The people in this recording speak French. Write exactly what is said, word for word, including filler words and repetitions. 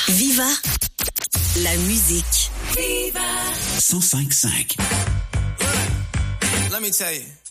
Viva la musique. Viva cent cinq virgule cinq. Let me tell you.